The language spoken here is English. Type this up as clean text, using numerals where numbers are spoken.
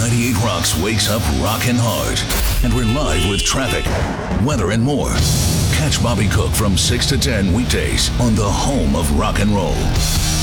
98 Rocks wakes up rockin' hard. And we're live with traffic, weather, and more. Catch Bobby Cook from 6 to 10 weekdays on the home of rock and roll.